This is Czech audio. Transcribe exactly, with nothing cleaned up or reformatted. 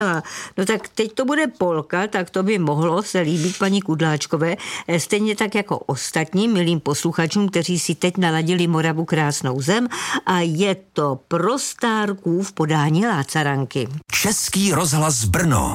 No tak teď to bude polka, tak to by mohlo se líbit paní Kudláčkové, stejně tak jako ostatním milým posluchačům, kteří si teď naladili Moravu krásnou zem, a je to pro Stárků v podání Lácaranky. Český rozhlas Brno.